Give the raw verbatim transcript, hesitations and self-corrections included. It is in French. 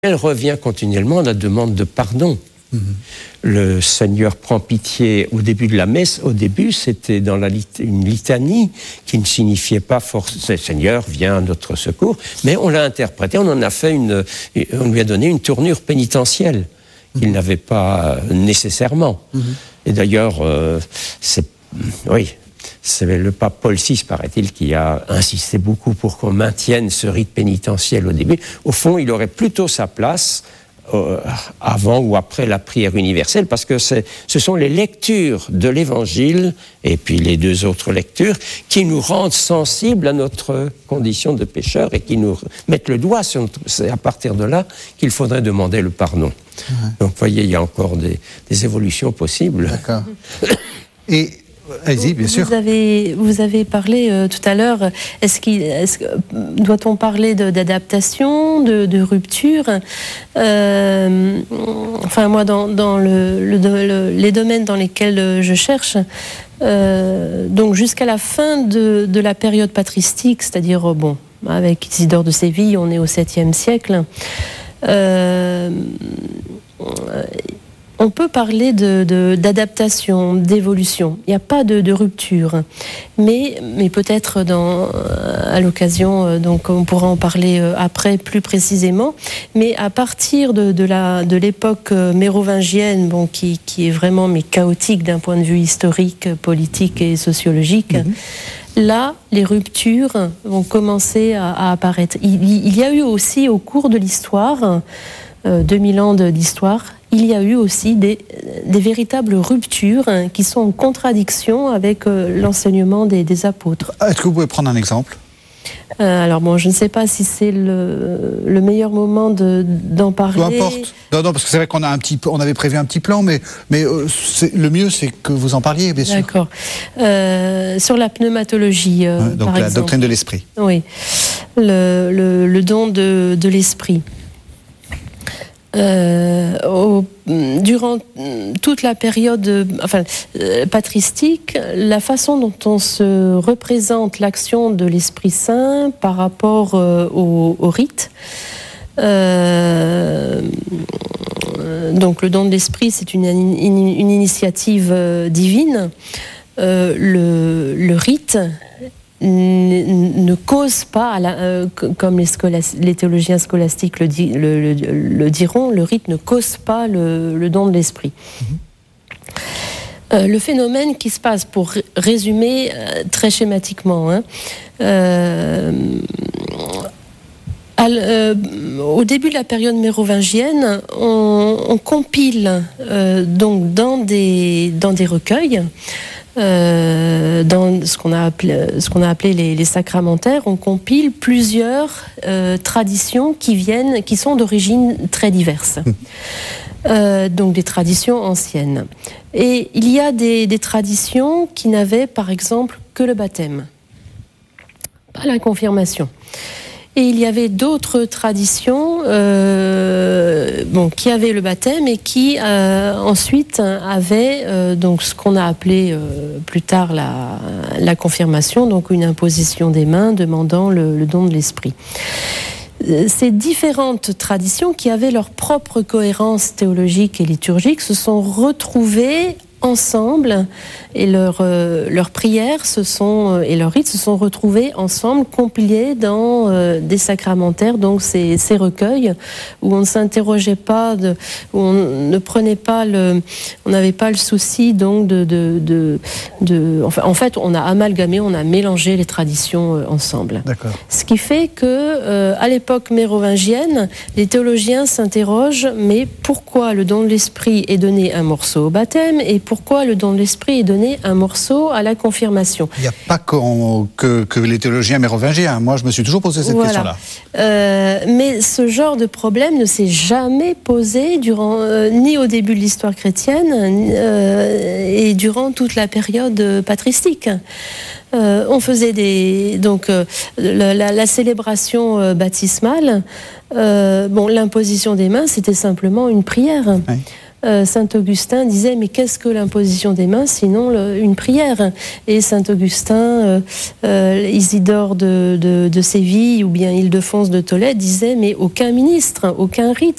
Elle revient continuellement à la demande de pardon. Mmh. Le Seigneur prend pitié au début de la messe. Au début, c'était dans la lit- une litanie qui ne signifiait pas forcément « Seigneur, viens à notre secours », mais on l'a interprété, on en a fait une, on lui a donné une tournure pénitentielle qu'il mmh. n'avait pas nécessairement. Mmh. Et d'ailleurs, euh, c'est, oui, c'est le pape Paul six, paraît-il, qui a insisté beaucoup pour qu'on maintienne ce rite pénitentiel au début. Au fond, il aurait plutôt sa place euh, avant ou après la prière universelle, parce que c'est, ce sont les lectures de l'Évangile, et puis les deux autres lectures, qui nous rendent sensibles à notre condition de pécheur et qui nous mettent le doigt sur notre... C'est à partir de là qu'il faudrait demander le pardon. Mmh. Donc, vous voyez, il y a encore des, des évolutions possibles. D'accord. Et... Allez-y, bien sûr. Vous avez, vous avez parlé euh, tout à l'heure, est-ce qu'il, est-ce, doit-on parler de, d'adaptation, de, de rupture euh, Enfin, moi, dans, dans le, le, le, les domaines dans lesquels je cherche, euh, donc jusqu'à la fin de, de la période patristique, c'est-à-dire, bon, avec Isidore de Séville, on est au septième siècle, euh, on peut parler de, de, d'adaptation, d'évolution. Il n'y a pas de, de rupture. Mais, mais peut-être dans, à l'occasion, donc on pourra en parler après plus précisément. Mais à partir de, de, la, de l'époque mérovingienne, bon, qui, qui est vraiment mais chaotique d'un point de vue historique, politique et sociologique, mm-hmm. là, les ruptures vont commencer à, à apparaître. Il, il y a eu aussi au cours de l'histoire, euh, deux mille ans de, d'histoire, il y a eu aussi des, des véritables ruptures hein, qui sont en contradiction avec euh, l'enseignement des, des apôtres. Est-ce que vous pouvez prendre un exemple ? euh, Alors bon, je ne sais pas si c'est le, le meilleur moment de, d'en parler. Peu importe. Non, non, parce que c'est vrai qu'on a un petit, on avait prévu un petit plan, mais, mais euh, c'est, le mieux c'est que vous en parliez, bien sûr. D'accord. Euh, sur la pneumatologie, euh, ouais, donc par la exemple. doctrine de l'esprit. Oui, le, le, le don de, de l'esprit. Euh, au, durant toute la période enfin, euh, patristique, la façon dont on se représente l'action de l'Esprit Saint par rapport euh, au, au rite, euh, donc le don de l'Esprit, c'est une, une, une initiative euh, divine. Euh, le, le rite ne cause pas, à la, euh, comme les, scolas, les théologiens scolastiques le, di, le, le, le diront, le rite ne cause pas le, le don de l'esprit. Mmh. Euh, le phénomène qui se passe, pour résumer euh, très schématiquement, hein, euh, à, euh, au début de la période mérovingienne, on, on compile euh, donc dans des, dans des recueils. Euh, dans ce qu'on a appelé, ce qu'on a appelé les, les sacramentaires, on compile plusieurs euh, traditions qui viennent, qui sont d'origine très diverses. Euh, donc des traditions anciennes. Et il y a des, des traditions qui n'avaient, par exemple, que le baptême, pas la confirmation. Et il y avait d'autres traditions euh, bon, qui avaient le baptême et qui euh, ensuite avaient euh, donc, ce qu'on a appelé euh, plus tard la, la confirmation, donc une imposition des mains demandant le, le don de l'esprit. Ces différentes traditions qui avaient leur propre cohérence théologique et liturgique se sont retrouvées ensemble et leurs euh, leurs prières se sont euh, et leurs rites se sont retrouvés ensemble, compilés dans euh, des sacramentaires, donc ces ces recueils où on ne s'interrogeait pas, de, où on ne prenait pas le, on n'avait pas le souci donc de de de, de enfin, en fait on a amalgamé, on a mélangé les traditions euh, ensemble. D'accord. Ce qui fait que euh, à l'époque mérovingienne, les théologiens s'interrogent, mais pourquoi le don de l'esprit est donné un morceau au baptême et pourquoi le don de l'esprit est donné un morceau à la confirmation. Il n'y a pas que, que, que les théologiens mérovingiens. Moi, je me suis toujours posé cette voilà. question-là. Euh, mais ce genre de problème ne s'est jamais posé durant, euh, ni au début de l'histoire chrétienne euh, et durant toute la période patristique. Euh, on faisait des donc euh, la, la, la célébration euh, baptismale. Euh, bon, l'imposition des mains, c'était simplement une prière. Oui. euh, saint Augustin disait mais qu'est-ce que l'imposition des mains sinon le, une prière? Et saint Augustin, euh, euh, Isidore de, de, de Séville ou bien Ildefonse de Tolède disait mais aucun ministre, aucun rite